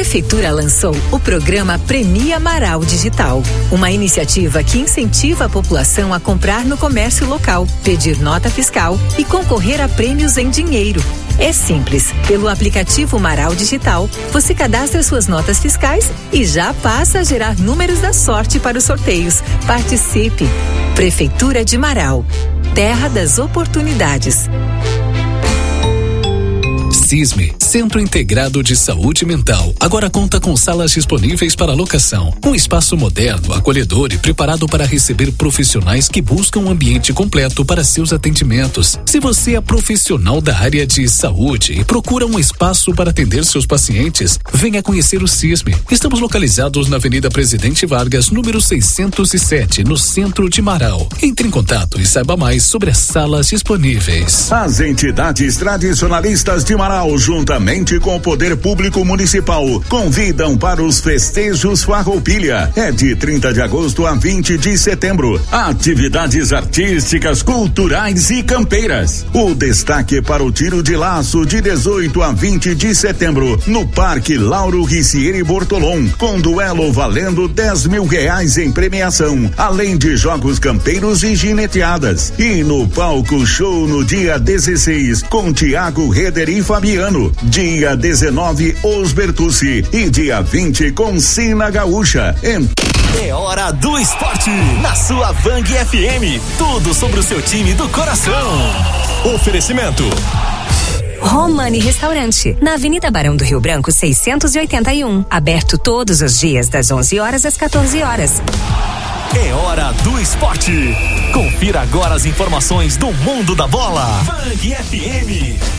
Prefeitura lançou o programa Premia Marau Digital, uma iniciativa que incentiva a população a comprar no comércio local, pedir nota fiscal e concorrer a prêmios em dinheiro. É simples. Pelo aplicativo Marau Digital, você cadastra suas notas fiscais e já passa a gerar números da sorte para os sorteios. Participe! Prefeitura de Marau, terra das oportunidades. CISME, Centro Integrado de Saúde Mental, agora conta com salas disponíveis para locação. Um espaço moderno, acolhedor e preparado para receber profissionais que buscam um ambiente completo para seus atendimentos. Se você é profissional da área de saúde e procura um espaço para atender seus pacientes, venha conhecer o CISME. Estamos localizados na Avenida Presidente Vargas, número 607, no centro de Marau. Entre em contato e saiba mais sobre as salas disponíveis. As entidades tradicionalistas de Marau, juntamente com o Poder Público Municipal, convidam para os festejos Farroupilha. É de 30 de agosto a 20 de setembro. Atividades artísticas, culturais e campeiras. O destaque para o tiro de laço de 18 a 20 de setembro, no Parque Lauro Ricieri Bortolom, com duelo valendo R$10.000 em premiação, além de jogos campeiros e gineteadas. E no palco show no dia 16, com Tiago Reder e Fabiano. Dia 19, Os Bertucci. E dia 20, com Sina Gaúcha. É hora do esporte na sua Vang FM. Tudo sobre o seu time do coração. Oferecimento Romani Restaurante, na Avenida Barão do Rio Branco 681, aberto todos os dias das 11 horas às 14 horas. É hora do esporte. Confira agora as informações do mundo da bola. Vang FM.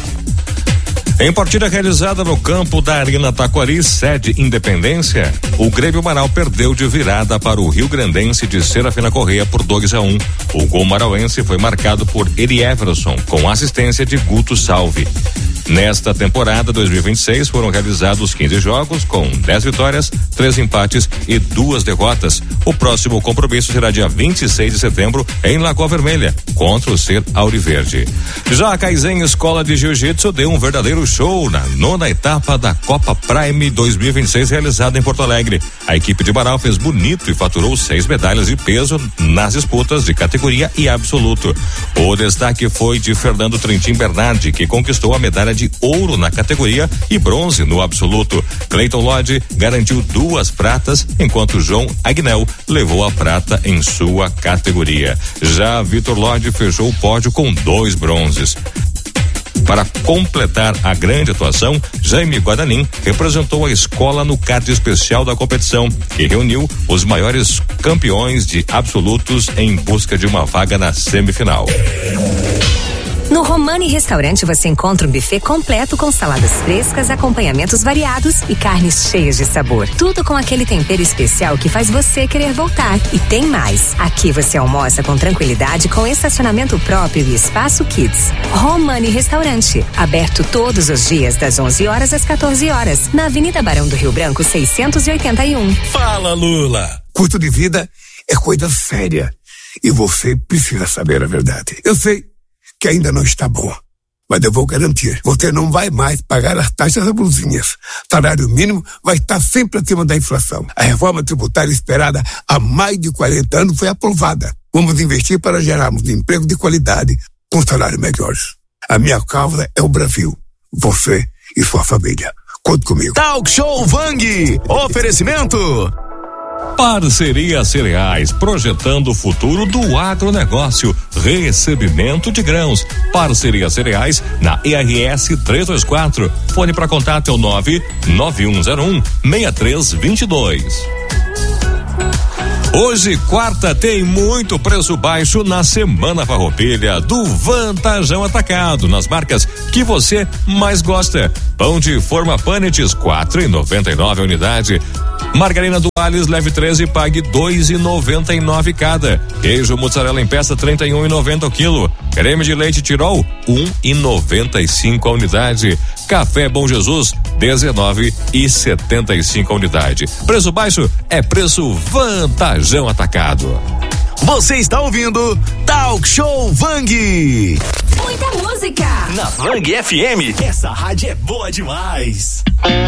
Em partida realizada no campo da Arena Taquari, sede Independência, o Grêmio Marau perdeu de virada para o Rio Grandense de Serafina Correia por 2-1. O gol marauense foi marcado por Eri Everson, com assistência de Guto Salvi. Nesta temporada 2026 foram realizados 15 jogos com 10 vitórias, 3 empates e 2 derrotas. O próximo compromisso será dia 26 de setembro em Lagoa Vermelha, contra o Ser Auriverde. Já a Kaizen Escola de Jiu-Jitsu deu um verdadeiro show na 9ª etapa da Copa Prime 2026 realizada em Porto Alegre. A equipe de Marau fez bonito e faturou 6 medalhas de peso nas disputas de categoria e absoluto. O destaque foi de Fernando Trentin Bernardi, que conquistou a medalha de ouro na categoria e bronze no absoluto. Cleiton Lodge garantiu 2 pratas, enquanto João Agnel levou a prata em sua categoria. Já Vitor Lodge fechou o pódio com 2 bronzes. Para completar a grande atuação, Jaime Guadanin representou a escola no card especial da competição, que reuniu os maiores campeões de absolutos em busca de uma vaga na semifinal. No Romani Restaurante você encontra um buffet completo com saladas frescas, acompanhamentos variados e carnes cheias de sabor. Tudo com aquele tempero especial que faz você querer voltar. E tem mais. Aqui você almoça com tranquilidade, com estacionamento próprio e espaço kids. Romani Restaurante, aberto todos os dias das 11 horas às 14 horas, na Avenida Barão do Rio Branco 681. Fala, Lula. Custo de vida é coisa séria e você precisa saber a verdade. Eu sei que ainda não está bom, mas eu vou garantir, você não vai mais pagar as taxas abusivas. Salário mínimo vai estar sempre acima da inflação. A reforma tributária esperada há mais de 40 anos foi aprovada. Vamos investir para gerarmos emprego de qualidade com salários melhores. A minha causa é o Brasil, você e sua família. Conte comigo. Talk Show Vang. Oferecimento Parceria Cereais, projetando o futuro do agronegócio. Recebimento de grãos. Parceria Cereais na ERS 324. Fone para contato é o 99101-6322. Hoje, quarta, tem muito preço baixo na Semana Farroupilha do Vantajão Atacado, nas marcas que você mais gosta. Pão de forma Panetes, 4,99 a unidade. Margarina Duales, leve 13 e pague 2,99 cada. Queijo mozzarella em peça, 31,90 o quilo. Creme de leite Tirol, 1,95 a unidade. Café Bom Jesus, 19,75 a unidade. Preço baixo é preço Vantajão Atacado. Você está ouvindo Talk Show Vang. Muita música na Vang FM. Essa rádio é boa demais.